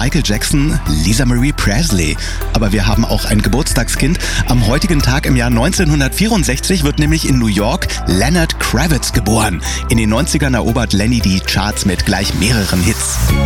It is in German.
Michael Jackson, Lisa Marie Presley. Aber wir haben auch ein Geburtstagskind. Am heutigen Tag im Jahr 1964 wird nämlich in New York Leonard Kravitz geboren. In den 90ern erobert Lenny die Charts mit gleich mehreren Hits.